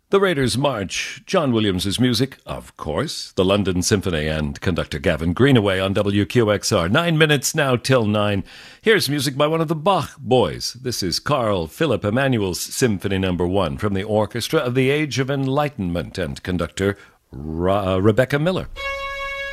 The Raiders March, John Williams' music, of course, the London Symphony and conductor Gavin Greenaway on WQXR. 9 minutes now till 9. Here's music by one of the Bach boys. This is Carl Philipp Emanuel's Symphony No. 1 from the Orchestra of the Age of Enlightenment and conductor Rebecca Miller.